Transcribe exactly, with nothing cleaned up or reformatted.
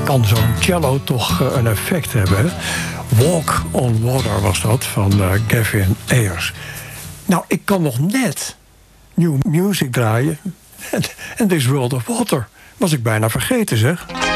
kan zo'n cello toch uh, een effect hebben. Hè? Walk on Water was dat, van uh, Gavin Ayers. Nou, ik kan nog net new music draaien. En This World of Water was ik bijna vergeten, zeg.